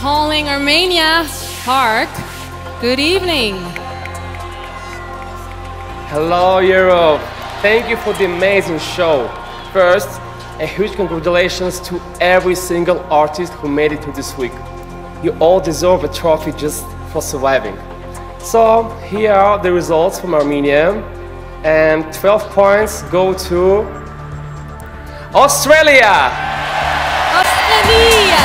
calling Armenia. Park, good evening. Hello, Europe. Thank you for the amazing show. First, a huge congratulations to every single artist who made it to this week. You all deserve a trophy just for surviving. So, here are the results from Armenia, and 12 points go to Australia. Australia.